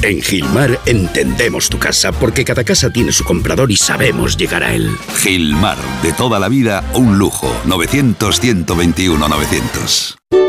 En Gilmar entendemos tu casa, porque cada casa tiene su comprador y sabemos llegar a él. Gilmar, de toda la vida, un lujo. 900-121-900.